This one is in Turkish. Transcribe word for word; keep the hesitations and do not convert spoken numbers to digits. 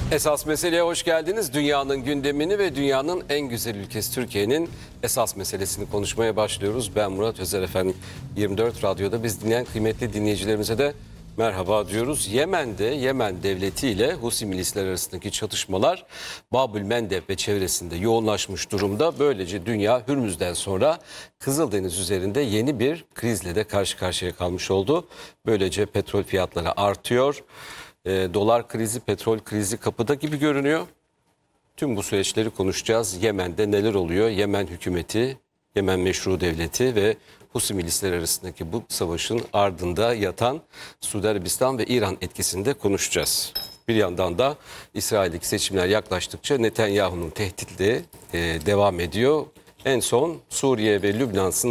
Esas meseleye hoş geldiniz. Dünyanın gündemini ve dünyanın en güzel ülkesi Türkiye'nin esas meselesini konuşmaya başlıyoruz. Ben Murat Özer efendim. yirmi dört Radyo'da biz dinleyen kıymetli dinleyicilerimize de merhaba diyoruz. Yemen'de Yemen devleti ile Husi milisler arasındaki çatışmalar Babül Mendeb ve çevresinde yoğunlaşmış durumda. Böylece dünya Hürmüz'den sonra Kızıldeniz üzerinde yeni bir krizle de karşı karşıya kalmış oldu. Böylece petrol fiyatları artıyor. E, dolar krizi, petrol krizi kapıda gibi görünüyor. Tüm bu süreçleri konuşacağız. Yemen'de neler oluyor? Yemen hükümeti, Yemen meşru devleti ve Husi milisler arasındaki bu savaşın ardında yatan Suudi Arabistan ve İran etkisini de konuşacağız. Bir yandan da İsrail'deki seçimler yaklaştıkça Netanyahu'nun tehditleri e, devam ediyor. En son Suriye ve Lübnan